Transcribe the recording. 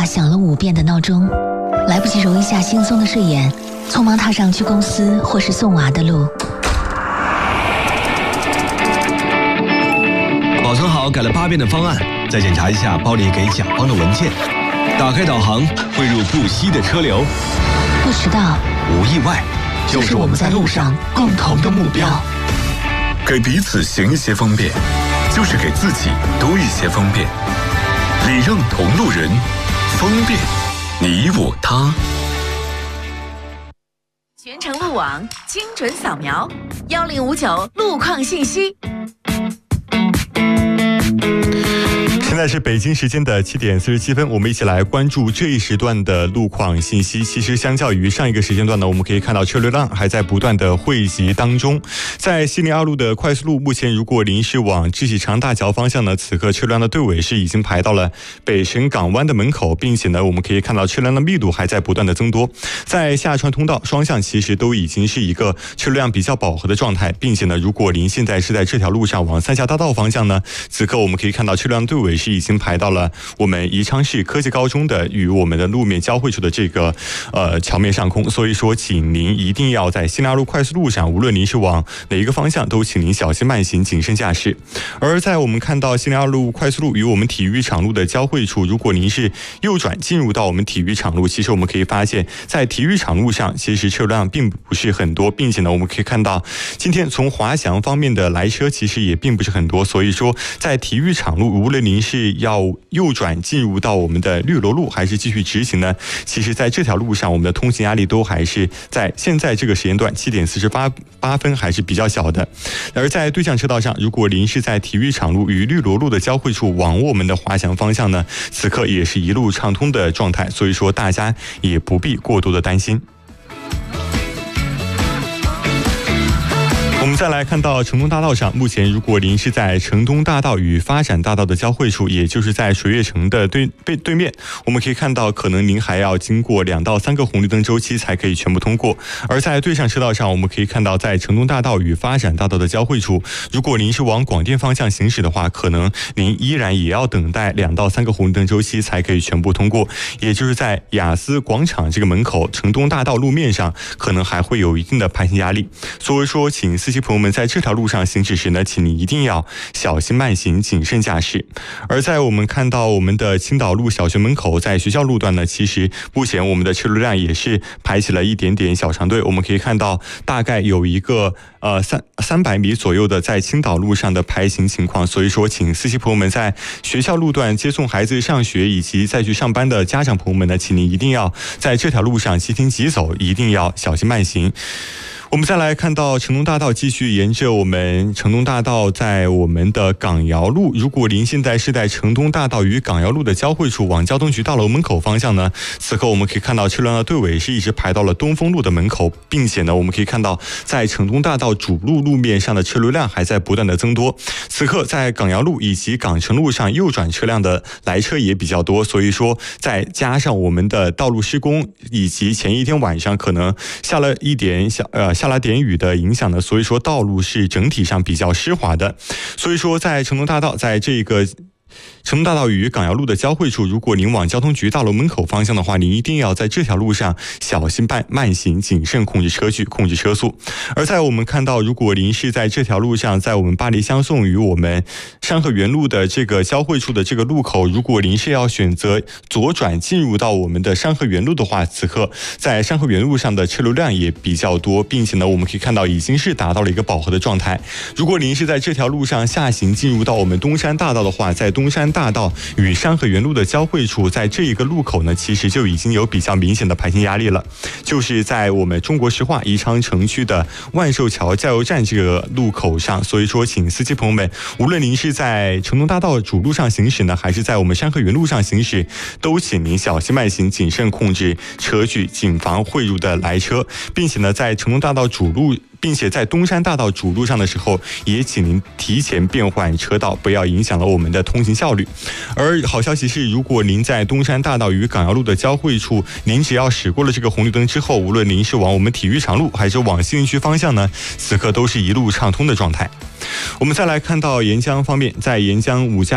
响了5遍的闹钟，来不及揉一下惺忪的睡眼，匆忙踏上去公司或是送娃的路。 保存好改了8遍的方案，再检查一下包里给甲方的文件。打开导航，汇入不息的车流。 不迟到， 无意外，就是我们在路上共同的目标。 给彼此行一些方便，就是给自己多一些方便。礼让同路人，方便你我他。 全程路网，精准扫描，1059路况信息。 现在是北京时间的7点47分，我们一起来关注这一时段的路况信息。其实相较于上一个时间段呢，我们可以看到车流量还在不断的汇集当中。在西宁2路的快速路，目前如果您是往知喜长大桥方向呢，此刻车辆的队尾是已经排到了北辰港湾的门口，并且呢，我们可以看到车辆的密度还在不断的增多。在下川通道双向其实都已经是一个车流量比较饱和的状态，并且呢，如果您现在是在这条路上往三峡大道方向呢，此刻我们可以看到车辆队尾是已经排到了我们宜昌市科技高中的与我们的路面交汇处的这个桥面上空，所以说请您一定要在西宁2路快速路上，无论您是往哪一个方向，都请您小心慢行，谨慎驾驶。而在我们看到西宁2路快速路与我们体育场路的交汇处，如果您是右转进入到我们体育场路，其实我们可以发现，在体育场路上其实车辆并不是很多，并且呢，我们可以看到今天从华翔方面的来车其实也并不是很多，所以说在体育场路，无论您是要右转进入到我们的绿萝路还是继续直行呢，其实在这条路上我们的通行压力都还是在现在这个时间段7点48分还是比较小的。而在对向车道上，如果您是在体育场路与绿萝路的交汇处往我们的华翔方向呢，此刻也是一路畅通的状态，所以说大家也不必过多的担心。我们再来看到城东大道上，目前如果您是在城东大道与发展大道的交汇处，也就是在水悦城的对面，我们可以看到可能您还要经过2到3个红绿灯周期才可以全部通过。而在对向车道上，我们可以看到在城东大道与发展大道的交汇处，如果您是往广电方向行驶的话，可能您依然也要等待2到3个红绿灯周期才可以全部通过，也就是在雅思广场这个门口，城东大道路面上可能还会有一定的排行压力。所以说请司机朋友们在这条路上行驶时呢，请你一定要小心慢行，谨慎驾驶。而在我们看到我们的青岛路小学门口，在学校路段呢，其实目前我们的车流量也是排起了一点点小长队，我们可以看到大概有一个300米左右的在青岛路上的排行情况，所以说请司机朋友们在学校路段接送孩子上学以及再去上班的家长朋友们呢，请你一定要在这条路上即停即走，一定要小心慢行。我们再来看到城东大道，继续沿着我们城东大道，在我们的港窑路，如果您现在是在城东大道与港窑路的交汇处往交通局大楼门口方向呢，此刻我们可以看到车辆的队尾是一直排到了东风路的门口，并且呢，我们可以看到在城东大道主路路面上的车流量还在不断的增多。此刻在港窑路以及港城路上右转车辆的来车也比较多，所以说再加上我们的道路施工以及前一天晚上可能下了点雨的影响呢，所以说道路是整体上比较湿滑的。所以说在城东大道，在这个城东大道与港窑路的交汇处，如果您往交通局大楼门口方向的话，您一定要在这条路上小心慢行，谨慎控制车距，控制车速。而在我们看到，如果您是在这条路上，在我们巴黎相送与我们山河园路的这个交汇处的这个路口，如果您是要选择左转进入到我们的山河园路的话，此刻在山河园路上的车流量也比较多，并且呢，我们可以看到已经是达到了一个饱和的状态。如果您是在这条路上下行进入到我们东山大道的话，在东山大道与山河园路的交汇处，在这一个路口呢，其实就已经有比较明显的排行压力了，就是在我们中国石化宜昌城区的万寿桥加油站这个路口上。所以说请司机朋友们，无论您是在城东大道主路上行驶呢，还是在我们山河园路上行驶，都请您小心慢行，谨慎控制车距，谨防汇入的来车，并且呢，在城东大道主路并且在东山大道主路上的时候，也请您提前变换车道，不要影响了我们的通行效率。而好消息是，如果您在东山大道与港窑路的交汇处，您只要驶过了这个红绿灯之后，无论您是往我们体育场路还是往新运区方向呢，此刻都是一路畅通的状态。我们再来看到沿江方面，在沿江5家